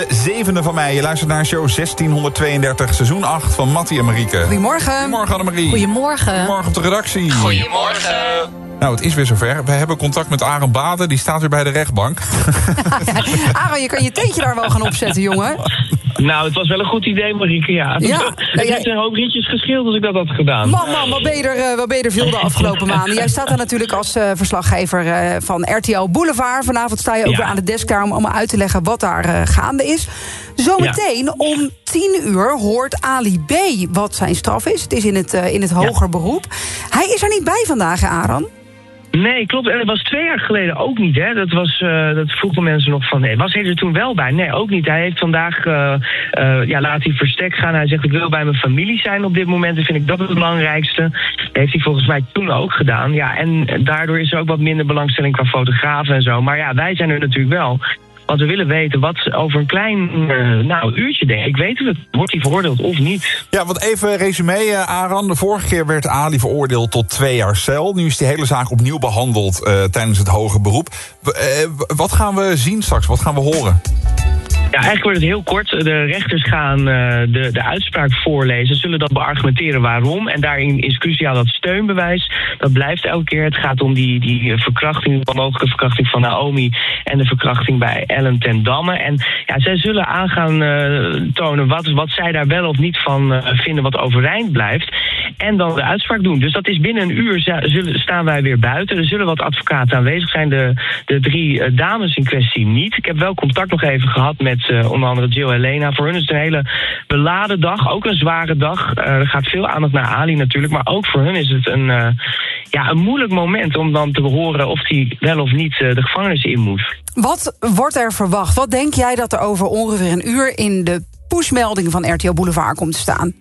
7e van mei, je luistert naar show 1632, seizoen 8 van Mattie en Marieke. Goedemorgen. Goedemorgen Annemarie. Goedemorgen. Goedemorgen op de redactie. Goedemorgen. Nou, het is weer zover. We hebben contact met Aaron Baden, die staat weer bij de rechtbank. Aaron, je kan je tentje daar wel gaan opzetten, jongen. Nou, het was wel een goed idee, Marieke, ja. Het heeft een hoop ritjes gescheeld als ik dat had gedaan. Man, wat ben je er veel de afgelopen maanden. Jij staat daar natuurlijk als verslaggever van RTL Boulevard. Vanavond sta je ook weer aan de desk daar om allemaal uit te leggen wat daar gaande is. Zometeen om 10:00 hoort Ali B. wat zijn straf is. Het is in het hoger beroep. Hij is er niet bij vandaag, Aaron. Nee, klopt. En dat was 2 jaar geleden ook niet, hè. Dat vroegen mensen nog van, nee, was hij er toen wel bij? Nee, ook niet. Hij heeft vandaag, laat hij verstek gaan. Hij zegt, ik wil bij mijn familie zijn op dit moment. En vind ik dat het belangrijkste. Dat heeft hij volgens mij toen ook gedaan. Ja, en daardoor is er ook wat minder belangstelling qua fotografen en zo. Maar ja, wij zijn er natuurlijk wel. Want we willen weten wat over een klein uurtje, denk ik, weten we, wordt hij veroordeeld of niet? Ja, want even resume, Aaron. De vorige keer werd Ali veroordeeld tot 2 jaar cel. Nu is die hele zaak opnieuw behandeld tijdens het hoger beroep. Wat gaan we zien straks? Wat gaan we horen? Ja, eigenlijk wordt het heel kort. De rechters gaan de uitspraak voorlezen, zullen dat beargumenteren waarom. En daarin is cruciaal dat steunbewijs. Dat blijft elke keer. Het gaat om die verkrachting, de mogelijke verkrachting van Naomi en de verkrachting bij Ellen ten Damme. En ja, zij zullen aan gaan tonen wat zij daar wel of niet van vinden wat overeind blijft. En dan de uitspraak doen. Dus dat is binnen een uur staan wij weer buiten. Er zullen wat advocaten aanwezig zijn. De 3 dames in kwestie niet. Ik heb wel contact nog even gehad met onder andere Jill Helena. Voor hun is het een hele beladen dag. Ook een zware dag. Er gaat veel aandacht naar Ali natuurlijk. Maar ook voor hun is het een moeilijk moment om dan te horen of hij wel of niet de gevangenis in moet. Wat wordt er verwacht? Wat denk jij dat er over ongeveer een uur in de pushmeldingen van RTL Boulevard komt te staan?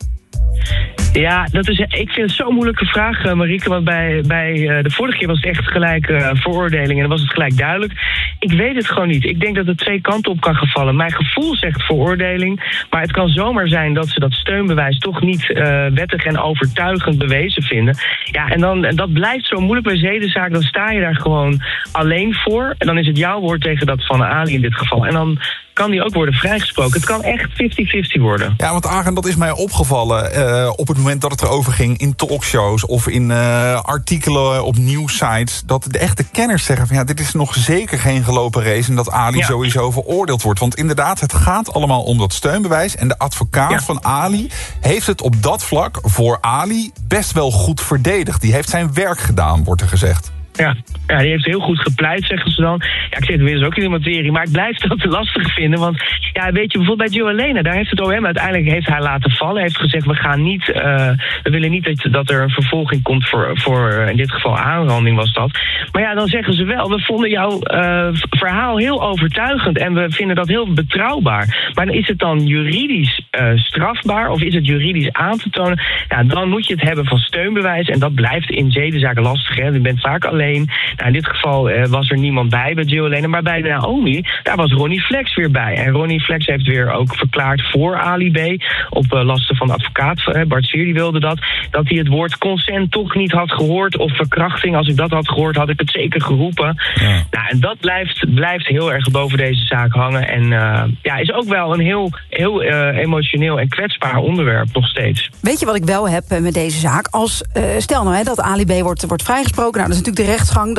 Ja, ik vind het zo'n moeilijke vraag, Marieke. Want bij de vorige keer was het echt gelijk veroordeling en dan was het gelijk duidelijk. Ik weet het gewoon niet. Ik denk dat het 2 kanten op kan gaan vallen. Mijn gevoel zegt veroordeling, maar het kan zomaar zijn dat ze dat steunbewijs toch niet wettig en overtuigend bewezen vinden. Ja, en dat blijft zo moeilijk bij zedenzaak. Dan sta je daar gewoon alleen voor. En dan is het jouw woord tegen dat van Ali in dit geval. En dan kan die ook worden vrijgesproken. Het kan echt 50-50 worden. Ja, want Aaron, dat is mij opgevallen op het moment dat het erover ging in talkshows of in artikelen op nieuwssites, dat de echte kenners zeggen van ja, dit is nog zeker geen gelopen race en dat Ali sowieso veroordeeld wordt. Want inderdaad, het gaat allemaal om dat steunbewijs en de advocaat van Ali heeft het op dat vlak voor Ali best wel goed verdedigd. Die heeft zijn werk gedaan, wordt er gezegd. Ja, die heeft heel goed gepleit, zeggen ze dan. Ja, ik zit inmiddels ook in de materie, maar ik blijf dat lastig vinden. Want ja, weet je, bijvoorbeeld bij Jill Helena, daar heeft het OM uiteindelijk heeft hij laten vallen. Heeft gezegd, we willen niet dat er een vervolging komt voor in dit geval aanranding was dat. Maar ja, dan zeggen ze wel, we vonden jouw verhaal heel overtuigend en we vinden dat heel betrouwbaar. Maar is het dan juridisch strafbaar of is het juridisch aan te tonen? Ja, dan moet je het hebben van steunbewijs en dat blijft in zedenzaken lastig. Hè. Je bent vaak alleen. Nou, in dit geval was er niemand bij Jill Helena, maar bij Naomi, daar was Ronnie Flex weer bij. En Ronnie Flex heeft weer ook verklaard voor Ali B. Op lasten van de advocaat, Bart Sier, die wilde dat hij het woord consent toch niet had gehoord of verkrachting. Als ik dat had gehoord, had ik het zeker geroepen. Ja. Nou, en dat blijft heel erg boven deze zaak hangen. En is ook wel een heel emotioneel en kwetsbaar onderwerp nog steeds. Weet je wat ik wel heb met deze zaak? Stel nou dat Ali B. wordt vrijgesproken. Nou, dat is natuurlijk de rechtsgang.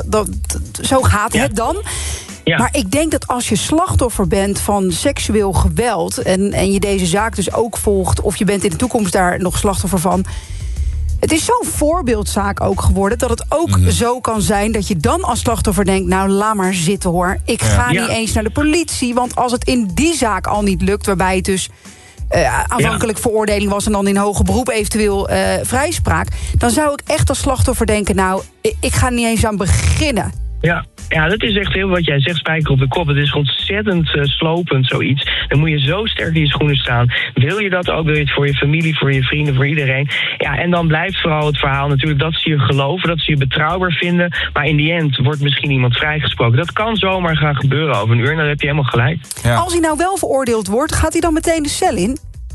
Zo gaat het dan. Ja. Maar ik denk dat als je slachtoffer bent van seksueel geweld en je deze zaak dus ook volgt, of je bent in de toekomst daar nog slachtoffer van, het is zo'n voorbeeldzaak ook geworden dat het ook zo kan zijn dat je dan als slachtoffer denkt, nou, laat maar zitten hoor. Ik ga niet eens naar de politie, want als het in die zaak al niet lukt, waarbij het dus aanvankelijk veroordeling was en dan in hoger beroep eventueel vrijspraak, dan zou ik echt als slachtoffer denken, nou, ik ga er niet eens aan beginnen. Ja, dat is echt heel wat jij zegt, spijker op de kop. Het is ontzettend slopend, zoiets. Dan moet je zo sterk in je schoenen staan. Wil je dat ook? Wil je het voor je familie, voor je vrienden, voor iedereen? Ja, en dan blijft vooral het verhaal natuurlijk dat ze je geloven, dat ze je betrouwbaar vinden. Maar in die end wordt misschien iemand vrijgesproken. Dat kan zomaar gaan gebeuren over een uur en dan heb je helemaal gelijk. Ja. Als hij nou wel veroordeeld wordt, gaat hij dan meteen de cel in?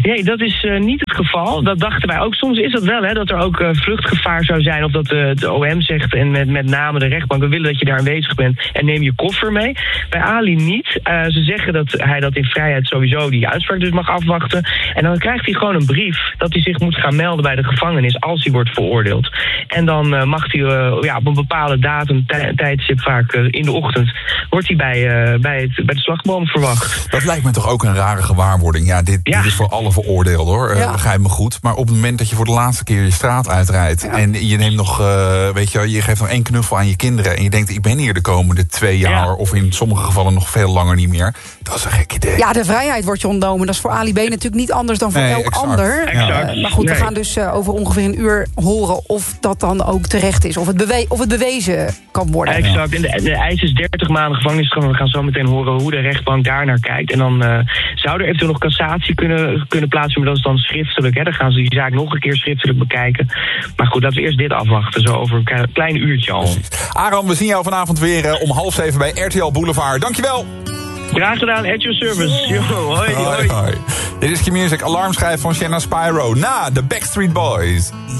Nee, dat is niet het geval. Dat dachten wij ook. Soms is dat wel, hè, dat er ook vluchtgevaar zou zijn. Of dat de OM zegt, en met name de rechtbank, we willen dat je daar aanwezig bent en neem je koffer mee. Bij Ali niet. Ze zeggen dat hij dat in vrijheid sowieso die uitspraak dus mag afwachten. En dan krijgt hij gewoon een brief dat hij zich moet gaan melden bij de gevangenis als hij wordt veroordeeld. En dan mag hij op een bepaalde datum, tijdstip vaak in de ochtend, wordt hij bij de slagboom verwacht. Dat lijkt me toch ook een rare gewaarwording. Ja, dit is voor alle veroordeeld, hoor. Begrijp me goed. Maar op het moment dat je voor de laatste keer je straat uitrijdt en je neemt nog, je geeft nog 1 knuffel aan je kinderen en je denkt, ik ben hier de komende 2 jaar of in sommige gevallen nog veel langer niet meer. Dat is een gek idee. Ja, de vrijheid wordt je ontnomen. Dat is voor Ali B natuurlijk niet anders dan voor elk ander. Exact. Maar goed, we gaan dus over ongeveer een uur horen of dat dan ook terecht is. Of het bewezen kan worden. Exact. En de eis is 30 maanden gevangenisstraf. We gaan zo meteen horen hoe de rechtbank daar naar kijkt. En dan zou er eventueel nog cassatie kunnen plaatsvinden. Maar dat is dan schriftelijk. Hè. Dan gaan ze die zaak nog een keer schriftelijk bekijken. Maar goed, laten we eerst dit afwachten. Zo over een klein uurtje al. Precies. Aram, we zien jou vanavond weer om 6:30 bij RTL Boulevard. Dankjewel. Graag gedaan, at your service. Yo, hoi. Dit is Q-Music, alarmschijf van Shanna Spyro na de Backstreet Boys.